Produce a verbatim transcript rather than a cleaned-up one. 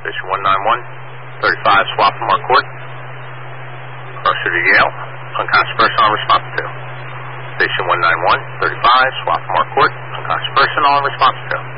Station one nine one, thirty-five Swaffham Court. Crusher to Yale. Unconscious person on response to. Station one nine one, thirty-five Swaffham Court. Unconscious person on response to.